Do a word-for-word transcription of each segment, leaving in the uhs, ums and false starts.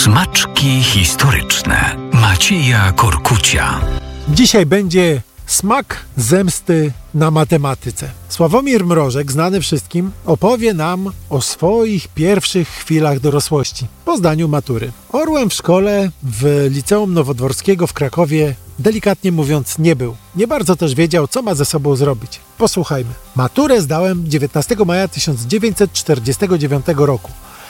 Smaczki historyczne Macieja Korkucia. Dzisiaj będzie smak zemsty na matematyce. Sławomir Mrożek, znany wszystkim, opowie nam o swoich pierwszych chwilach dorosłości po zdaniu matury. Orłem w szkole w Liceum Nowodworskiego w Krakowie, delikatnie mówiąc, nie był. Nie bardzo też wiedział, co ma ze sobą zrobić. Posłuchajmy. Maturę zdałem dziewiętnastego maja tysiąc dziewięćset czterdziestego dziewiątego roku.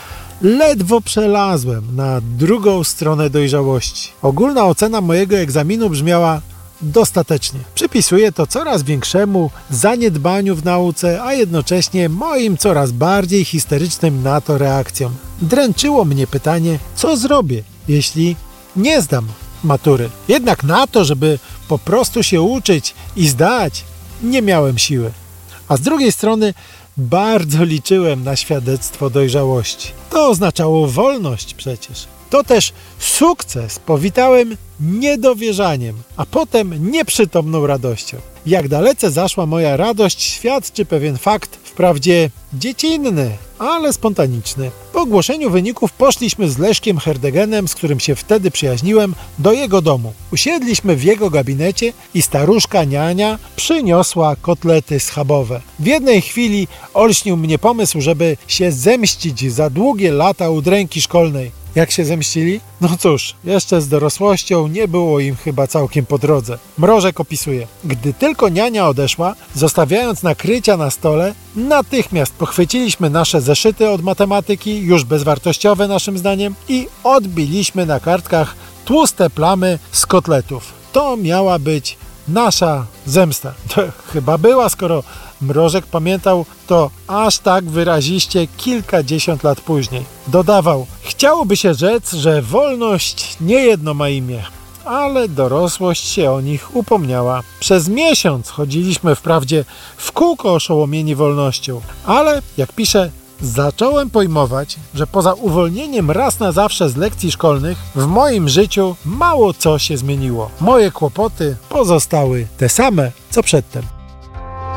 Ledwo przelazłem na drugą stronę dojrzałości. Ogólna ocena mojego egzaminu brzmiała dostatecznie. Przypisuję to coraz większemu zaniedbaniu w nauce, a jednocześnie moim coraz bardziej histerycznym na to reakcjom. Dręczyło mnie pytanie, co zrobię, jeśli nie zdam matury. Jednak na to, żeby po prostu się uczyć i zdać, nie miałem siły. A z drugiej strony bardzo liczyłem na świadectwo dojrzałości. To oznaczało wolność przecież. To też sukces powitałem niedowierzaniem, a potem nieprzytomną radością. Jak dalece zaszła moja radość, świadczy pewien fakt, wprawdzie dziecinny, ale spontaniczny. Po ogłoszeniu wyników poszliśmy z Leszkiem Herdegenem, z którym się wtedy przyjaźniłem, do jego domu. Usiedliśmy w jego gabinecie i staruszka niania przyniosła kotlety schabowe. W jednej chwili olśnił mnie pomysł, żeby się zemścić za długie lata udręki szkolnej. Jak się zemścili? No cóż, jeszcze z dorosłością nie było im chyba całkiem po drodze. Mrożek opisuje. Gdy tylko niania odeszła, zostawiając nakrycia na stole, natychmiast pochwyciliśmy nasze zeszyty od matematyki, już bezwartościowe naszym zdaniem, i odbiliśmy na kartkach tłuste plamy z kotletów. To miała być nasza zemsta. To chyba była, skoro Mrożek pamiętał to aż tak wyraziście kilkadziesiąt lat później. Dodawał, chciałoby się rzec, że wolność niejedno ma imię, ale dorosłość się o nich upomniała. Przez miesiąc chodziliśmy wprawdzie w kółko oszołomieni wolnością, ale, jak pisze, zacząłem pojmować, że poza uwolnieniem raz na zawsze z lekcji szkolnych, w moim życiu mało co się zmieniło. Moje kłopoty pozostały te same, co przedtem.